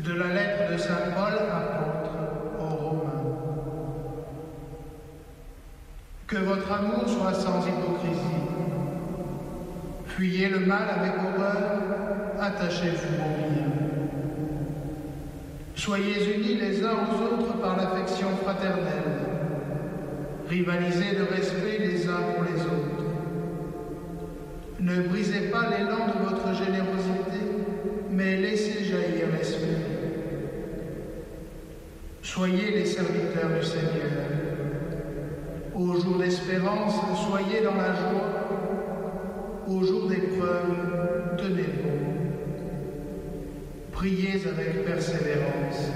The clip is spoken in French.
De la lettre de saint Paul, apôtre, aux Romains. Que votre amour soit sans hypocrisie. Fuyez le mal avec horreur, attachez-vous au bien. Soyez unis les uns aux autres par l'affection fraternelle. Rivalisez de respect les uns pour les autres. Ne brisez pas l'élan de votre générosité, mais laissez jaillir l'esprit. Soyez les serviteurs du Seigneur. Au jour d'espérance, soyez dans la joie. Au jour d'épreuve, tenez bon. Priez avec persévérance.